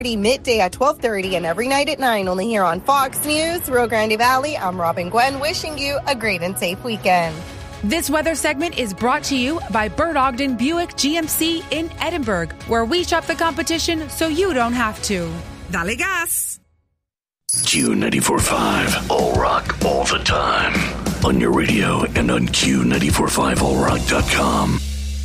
midday at 12:30 and every night at 9, only here on Fox News, Rio Grande Valley. I'm Robin Gwen, wishing you a great and safe weekend. This weather segment is brought to you by Bert Ogden Buick GMC in Edinburgh, where we shop the competition so you don't have to. Dale gas! Q94.5, all rock, all the time. On your radio and on Q945allrock.com.